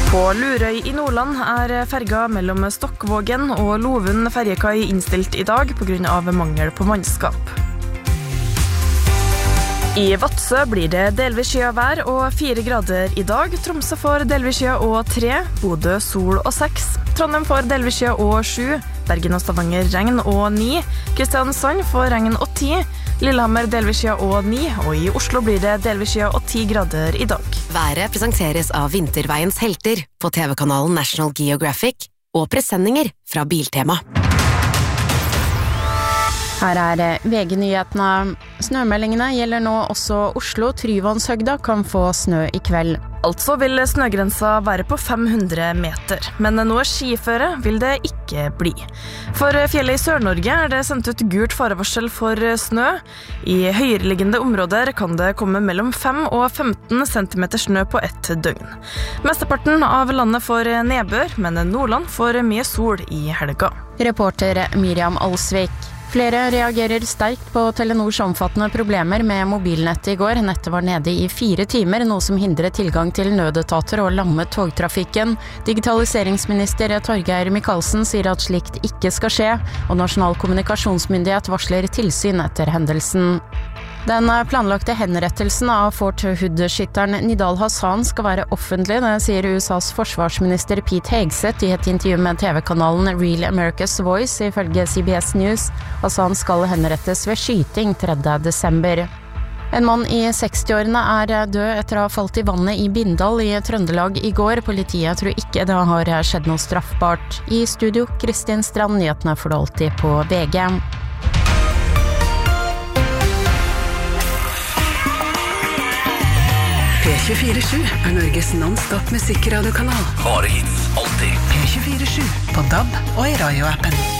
På Lurøy i Nordland ferga mellom Stokkvågen og Lovund ferjekai innstilt i dag på grunn av mangel på mannskap. I Vadsø blir det delvis skya vær og 4 grader i dag. Tromsø får delvis skya og 3, Bodø sol og 6, Trondheim får delvis skya og 7, Bergen og Stavanger regn og 9, Kristiansand får regn og 10, Lillehammer delvis skya og 9, og i Oslo blir det delvis skya og 10 grader i dag. Været presenteres av Vinterveiens helter på TV-kanalen National Geographic og presenninger fra Biltema. Her VG-nyhetene. Snømeldingene gjelder nå også Oslo. Tryvannshøgda kan få snø i kveld. Altså vil snøgrensa være på 500 meter, men noe skiføre vil det ikke bli. For fjellet i Sør-Norge det sendt ut gult farevarsel for snø. I høyereliggende områder kan det komme mellom 5 og 15 cm snø på ett døgn. Mesteparten av landet får nedbør, men Nordland får mye sol i helga. Reporter Miriam Alsvik. Flere reagerer sterkt på Telenors omfattende problemer med mobilnettet i går. Nettet var nede i 4 timer, noe som hindret tilgang til nødetater og lammet togtrafikken. Digitaliseringsminister Torgeir Micaelsen sier at slikt ikke skal skje, og Nasjonal kommunikasjonsmyndighet varsler tilsyn etter hendelsen. Den planlagte henrettelsen av Fort Hood-skytteren Nidal Hasan skal være offentlig, det sier USAs forsvarsminister Pete Hegseth i et intervju med TV-kanalen Real America's Voice, ifølge CBS News. Hasan skal henrettes ved skyting 3. desember. En mann i 60-årene død etter å ha falt i vannet i Bindal i Trøndelag i går. Politiet tror ikke det har skjedd noe straffbart. I studio, Kristin Strand, nyhetene får du alltid på VG. P24/7 Norges non-stop musikradiokanal. Bare hits, alltid. P24/7 på DAB og i radioappen.